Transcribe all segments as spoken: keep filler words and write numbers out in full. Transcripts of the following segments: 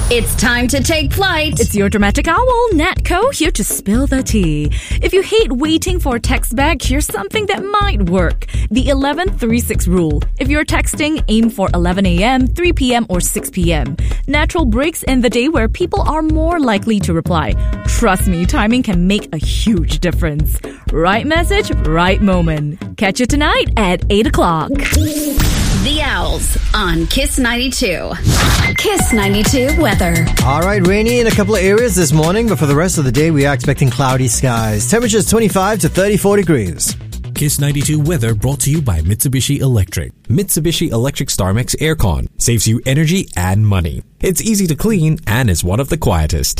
It's time to take flight. It's your dramatic owl, Natco, here to spill the tea. If you hate waiting for a text back, here's something that might work. The eleven three six rule. If you're texting, aim for eleven a.m., three p.m., or six p.m. Natural breaks in the day where people are more likely to reply. Trust me, timing can make a huge difference. Right message, right moment. Catch you tonight at eight o'clock. The Owls on Kiss ninety-two. Kiss ninety-two weather. All right, rainy in a couple of areas this morning, but for the rest of the day, we are expecting cloudy skies. Temperatures twenty-five to thirty-four degrees. Kiss ninety-two weather brought to you by Mitsubishi Electric. Mitsubishi Electric StarMax Aircon saves you energy and money. It's easy to clean and is one of the quietest.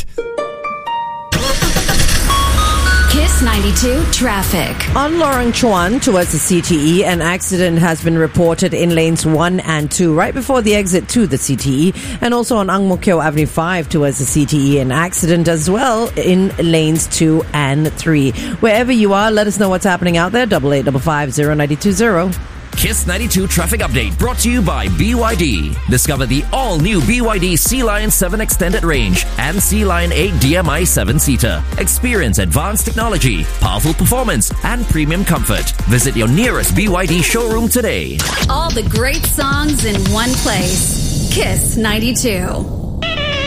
Kiss ninety-two traffic. On Lorong Chuan towards the C T E, an accident has been reported in lanes one and two, right before the exit to the C T E, and also on Ang Mo Kio Avenue five towards the C T E, an accident as well in lanes two and three. Wherever you are, let us know what's happening out there. Double eight double five zero ninety two zero. Kiss ninety-two traffic update brought to you by B Y D. Discover the all-new B Y D Sea Lion seven Extended Range and Sea Lion eight D M I seven-seater. Experience advanced technology, powerful performance, and premium comfort. Visit your nearest B Y D showroom today. All the great songs in one place. Kiss ninety-two.